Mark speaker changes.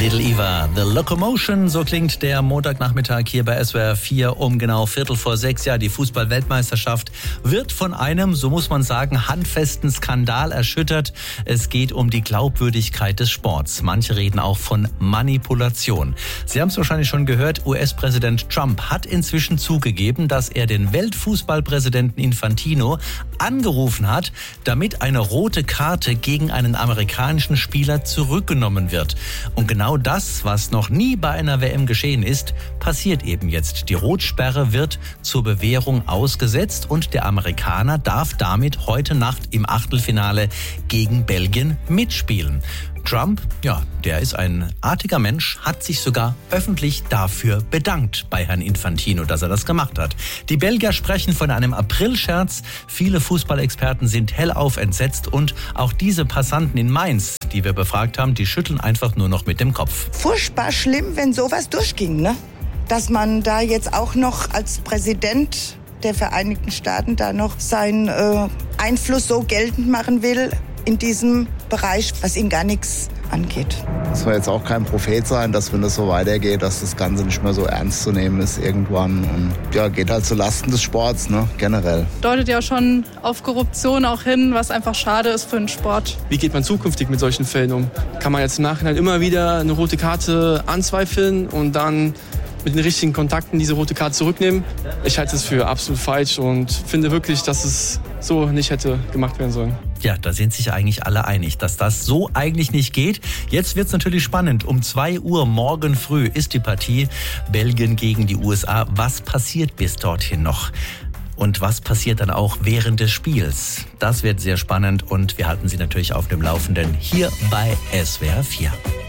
Speaker 1: Little Eva, The Locomotion, so klingt der Montagnachmittag hier bei SWR 4 um genau 5:45. Ja, die Fußball-Weltmeisterschaft wird von einem, so muss man sagen, handfesten Skandal erschüttert. Es geht um die Glaubwürdigkeit des Sports. Manche reden auch von Manipulation. Sie haben es wahrscheinlich schon gehört, US-Präsident Trump hat inzwischen zugegeben, dass er den Weltfußballpräsidenten Infantino angerufen hat, damit eine rote Karte gegen einen amerikanischen Spieler zurückgenommen wird. Und genau das, was noch nie bei einer WM geschehen ist, passiert eben jetzt. Die Rotsperre wird zur Bewährung ausgesetzt und der Amerikaner darf damit heute Nacht im Achtelfinale gegen Belgien mitspielen. Trump, ja, der ist ein artiger Mensch, hat sich sogar öffentlich dafür bedankt bei Herrn Infantino, dass er das gemacht hat. Die Belgier sprechen von einem Aprilscherz. Viele Fußballexperten sind hellauf entsetzt und auch diese Passanten in Mainz, die wir befragt haben, die schütteln einfach nur noch mit dem Kopf.
Speaker 2: Furchtbar schlimm, wenn sowas durchging, ne? Dass man da jetzt auch noch als Präsident der Vereinigten Staaten da noch seinen Einfluss so geltend machen will in diesem Bereich, was ihm gar nichts angeht.
Speaker 3: Es soll jetzt auch kein Prophet sein, dass wenn das so weitergeht, dass das Ganze nicht mehr so ernst zu nehmen ist irgendwann. Und ja, geht halt zu Lasten des Sports, ne, generell.
Speaker 4: Deutet ja schon auf Korruption auch hin, was einfach schade ist für den Sport.
Speaker 5: Wie geht man zukünftig mit solchen Fällen um? Kann man jetzt im Nachhinein immer wieder eine rote Karte anzweifeln und dann mit den richtigen Kontakten diese rote Karte zurücknehmen? Ich halte es für absolut falsch und finde wirklich, dass es so nicht hätte gemacht werden sollen.
Speaker 1: Ja, da sind sich eigentlich alle einig, dass das so eigentlich nicht geht. Jetzt wird's natürlich spannend. Um 2 Uhr morgen früh ist die Partie Belgien gegen die USA. Was passiert bis dorthin noch? Und was passiert dann auch während des Spiels? Das wird sehr spannend und wir halten Sie natürlich auf dem Laufenden hier bei SWR 4.